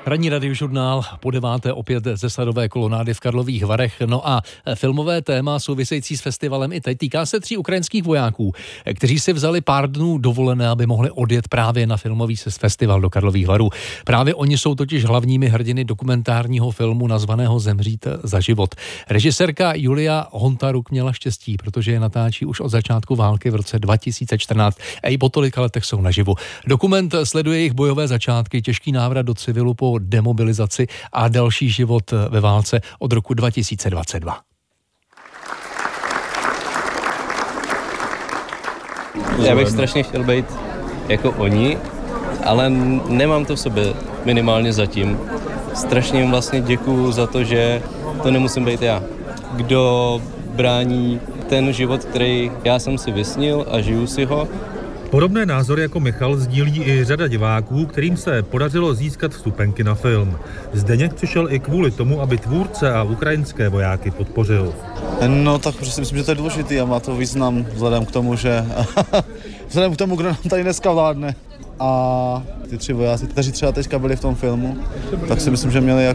Ranní radiožurnál po 9. opět ze sledové kolonády v Karlových Varech. No a filmové téma související s festivalem i teď týká se 3 ukrajinských vojáků, kteří si vzali pár dnů dovolené, aby mohli odjet právě na filmový festival do Karlových Varů. Právě oni jsou totiž hlavními hrdiny dokumentárního filmu nazvaného Zemřít za život. Režisérka Julia Hontaruk měla štěstí, protože je natáčí už od začátku války v roce 2014 a i po tolika letech jsou naživu. Dokument sleduje jejich bojové začátky, těžký návrat do civilu po demobilizaci a další život ve válce od roku 2022. Já bych strašně chtěl být jako oni, ale nemám to v sobě minimálně zatím. Strašně jim vlastně děkuju za to, že to nemusím být já. Kdo brání ten život, který já jsem si vysnil a žiju si ho. Podobné názory jako Michal sdílí i řada diváků, kterým se podařilo získat vstupenky na film. Zdeněk přišel i kvůli tomu, aby tvůrce a ukrajinské vojáky podpořil. No tak si myslím, že to je důležitý a má to význam vzhledem k tomu, kdo nám tady dneska vládne. A ty 3 vojáci, kteří třeba teďka byli v tom filmu, tak si myslím, že měli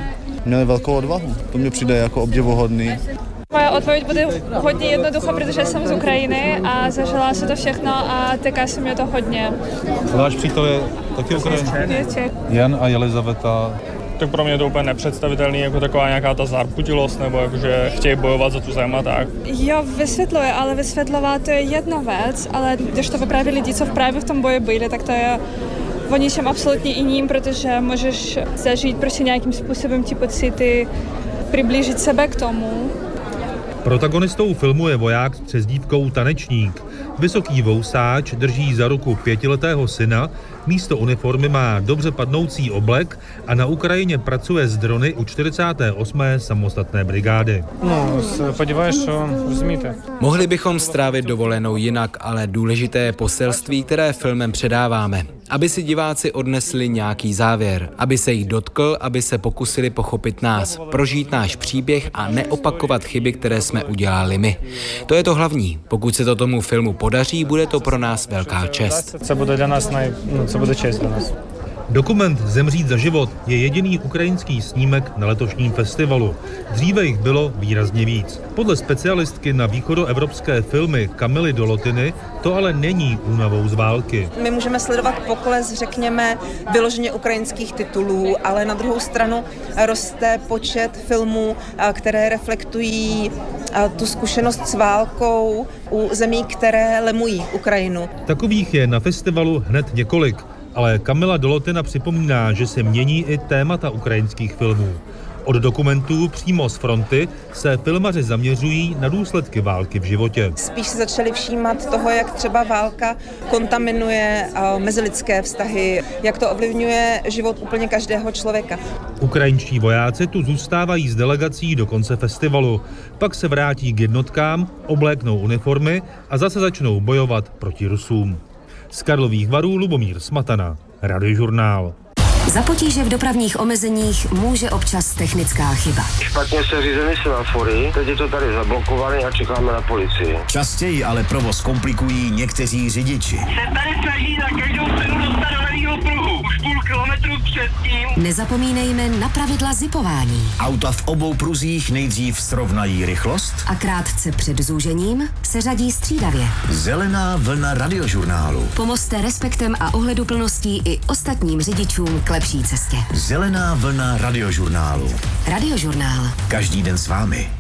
velkou odvahu. To mě přijde jako obdivuhodný. Moja odpověď bude hodně jednoduchá, protože jsem z Ukrajiny a zažila se to všechno a týká se mě to hodně. Váš přítel je taky Ukrajinec? Jan a Jelizaveta. Tak pro mě je to úplně nepředstavitelný, jako taková nějaká ta zarputilost, nebo jakože chtějí bojovat za tu zem a tak. Jo, vysvětluje, ale vysvětlovat to je jedna věc, ale když to vypráví lidi, co právě v tom boji byli, tak to je o ničem absolutně jiným, protože můžeš zažít prostě nějakým způsobem ty pocity, přiblížit sebe k tomu. Protagonistou filmu je voják s přezdívkou Tanečník. Vysoký vousáč drží za ruku 5letého syna, místo uniformy má dobře padnoucí oblek a na Ukrajině pracuje s drony u 48. samostatné brigády. No, podívejš, že rozumíte. Mohli bychom strávit dovolenou jinak, ale důležité je poselství, které filmem předáváme. Aby si diváci odnesli nějaký závěr, aby se jich dotkl, aby se pokusili pochopit nás, prožít náš příběh a neopakovat chyby, které jsme udělali my. To je to hlavní. Pokud se to tomu filmu podaří, bude to pro nás velká čest. Co bude dla nás co bude čest dla nás. Dokument Zemřít za život je jediný ukrajinský snímek na letošním festivalu. Dříve jich bylo výrazně víc. Podle specialistky na východoevropské filmy Kamily Dolotiny to ale není únavou z války. My můžeme sledovat pokles, řekněme, vyloženě ukrajinských titulů, ale na druhou stranu roste počet filmů, které reflektují tu zkušenost s válkou u zemí, které lemují Ukrajinu. Takových je na festivalu hned několik. Ale Kamila Dolotina připomíná, že se mění i témata ukrajinských filmů. Od dokumentů přímo z fronty se filmaři zaměřují na důsledky války v životě. Spíš se začali všímat toho, jak třeba válka kontaminuje mezilidské vztahy, jak to ovlivňuje život úplně každého člověka. Ukrajinští vojáci tu zůstávají s delegací do konce festivalu. Pak se vrátí k jednotkám, obléknou uniformy a zase začnou bojovat proti Rusům. Z Karlových Varů Lubomír Smatana, Radiožurnál. Za potíže v dopravních omezeních může občas technická chyba. Špatně se řízeny semafory, teď je to tady zablokované a čekáme na policii. Častěji ale provoz komplikují někteří řidiči. Se tady snaží na každou cenu dostat do levýho pruhu, už půl kilometru předtím. Nezapomínejme na pravidla zipování. Auta v obou pruzích nejdřív srovnají rychlost a krátce před zúžením se řadí střídavě. Zelená vlna Radiožurnálu. Pomozte respektem a ohleduplností i ostatním řidičům k lepší cestě. Zelená vlna Radiožurnálu. Radiožurnál. Každý den s vámi.